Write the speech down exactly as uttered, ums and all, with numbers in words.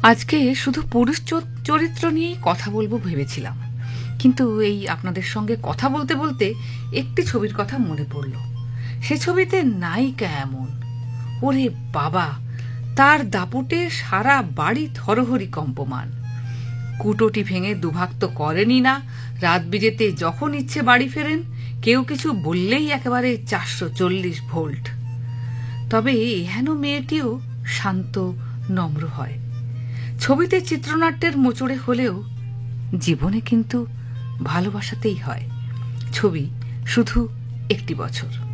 আজকে শুধু পুরুষ চরিত্র নিয়েই কথা বলবো ভেবেছিলাম, কিন্তু এই আপনাদের সঙ্গে কথা বলতে বলতে একটি ছবির কথা মনে পড়ল। সে ছবিতে নায়িকা এমন, ওরে বাবা, তার দাপুটে সারা বাড়ি থরহরি কম্পমান। কুটোটি ভেঙে দুভাগ তো করেনি না, রাত বিরেতে যখন ইচ্ছে বাড়ি ফেরেন, কেউ কিছু বললেই একেবারে চারশো চল্লিশ ভোল্ট। তবে এহেন মেয়েটিও শান্ত নম্র হয়। ছবিতে চিত্রনাট্যের মোচড়ে হলেও জীবনে কিন্তু ভালোবাসাতেই হয়। ছবি শুধু একটি বছর।